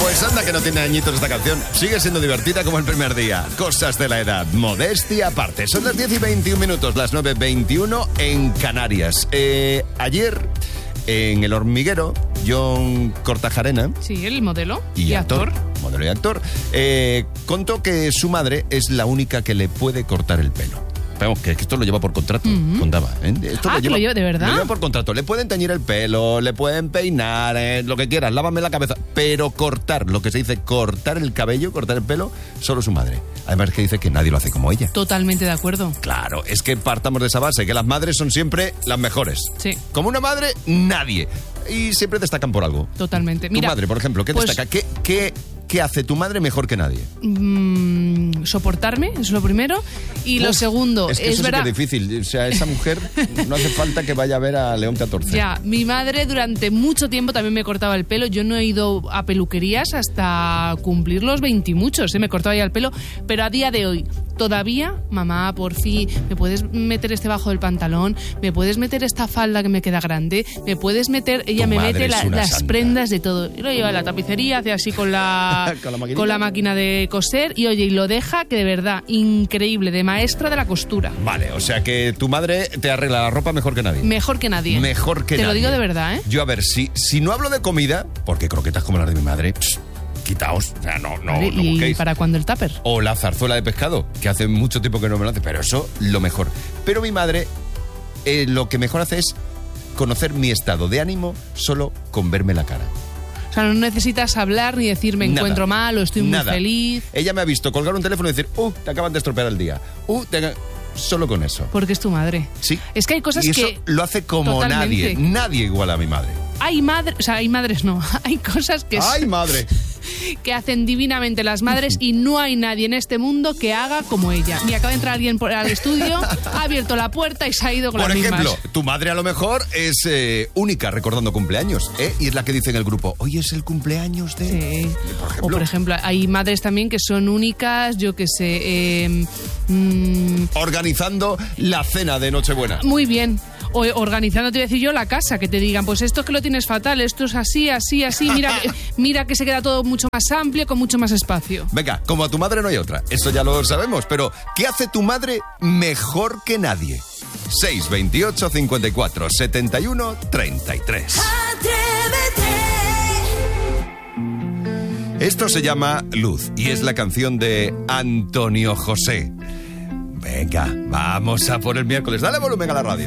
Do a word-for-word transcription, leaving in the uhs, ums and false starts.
Pues anda que no tiene añitos esta canción. Sigue siendo divertida como el primer día. Cosas de la edad, modestia aparte. Son las diez y veintiún minutos, las nueve y veintiuno en Canarias. Eh, ayer, en El Hormiguero, John Cortajarena... Sí, el modelo y, y actor, actor. Modelo y actor. Eh, contó que su madre es la única que le puede cortar el pelo. Vamos, que esto lo lleva por contrato, uh-huh. contaba. ¿eh? Esto ah, lo lleva, lo lleva, ¿de verdad? Lo lleva por contrato. Le pueden teñir el pelo, le pueden peinar, eh, lo que quieras, lávame la cabeza. Pero cortar, lo que se dice cortar el cabello, cortar el pelo, solo su madre. Además que dice que nadie lo hace como ella. Totalmente de acuerdo. Claro, es que partamos de esa base, que las madres son siempre las mejores. Sí. Como una madre, nadie. Y siempre destacan por algo. Totalmente. Tu Mira, madre, por ejemplo, ¿qué pues, destaca? ¿Qué, qué, ¿Qué hace tu madre mejor que nadie? Mmm, soportarme, es lo primero. Y Uf, lo segundo, es que es eso verdad. Sí que es difícil. O sea, esa mujer no hace falta que vaya a ver a León catorce. Ya, mi madre durante mucho tiempo también me cortaba el pelo. Yo no he ido a peluquerías hasta cumplir los veinte y muchos, ¿eh? Me cortaba ya el pelo. Pero a día de hoy, todavía, mamá, por fin, ¿me puedes meter este bajo del pantalón? ¿Me puedes meter esta falda que me queda grande? ¿Me puedes meter...? Ella tu me mete la, las santa. prendas de todo. Y lo lleva a la tapicería, hace así con la, ¿Con, la con la máquina de coser y oye, y lo deja que de verdad, increíble, de maestra de la costura. Vale, o sea que tu madre te arregla la ropa mejor que nadie. Mejor que nadie. Mejor que te nadie. Te lo digo de verdad, ¿eh? Yo, a ver, si, si no hablo de comida, porque croquetas como las de mi madre... Pss, quitaos, o sea, no, no, vale, no ¿y busquéis. para cuándo el tupper? O la zarzuela de pescado, que hace mucho tiempo que no me lo hace, pero eso, lo mejor. Pero mi madre, eh, lo que mejor hace es conocer mi estado de ánimo solo con verme la cara. O sea, no necesitas hablar ni decir me Nada, encuentro mal o estoy muy nada. feliz. Ella me ha visto colgar un teléfono y decir, uh, te acaban de estropear el día. Uh, te... Solo con eso. Porque es tu madre. Sí. Es que hay cosas y eso que... lo hace como Totalmente. nadie. Nadie igual a mi madre. Hay madres, o sea, hay madres no. Hay cosas que... ¡Ay, madre! que hacen divinamente las madres y no hay nadie en este mundo que haga como ella. Ni acaba de entrar alguien por, al estudio, ha abierto la puerta y se ha ido con por las ejemplo, mismas. Tu madre a lo mejor es eh, única recordando cumpleaños, ¿eh? Y es la que dice en el grupo, hoy es el cumpleaños de... Sí. Por ejemplo, o por ejemplo, hay madres también que son únicas, yo que sé... Eh, mmm, organizando la cena de Nochebuena. Muy bien. O organizando, te voy a decir yo, la casa, que te digan, pues esto es que lo tienes fatal, esto es así, así, así, mira, mira que se queda todo mucho más amplio, con mucho más espacio. Venga, como a tu madre no hay otra, eso ya lo sabemos, pero ¿qué hace tu madre mejor que nadie? seis veintiocho cincuenta y cuatro setenta y uno treinta y tres. Esto se llama Luz y es la canción de Antonio José. Venga, vamos a por el miércoles. Dale volumen a la radio.